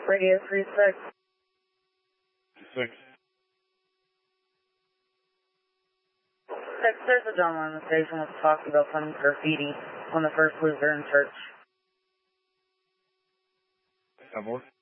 Radio 36. 6. There's a gentleman on the station who was talking about some graffiti on the First Lutheran Church. Have work?